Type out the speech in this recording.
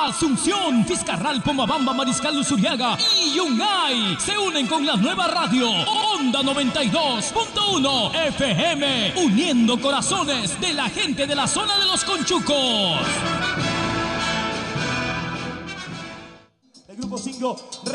Asunción, Fiscarral, Pomabamba, Mariscal Luzuriaga y Yungay se unen con la nueva radio Onda 92.1 FM, uniendo corazones de la gente de la zona de Los Conchucos. El grupo 5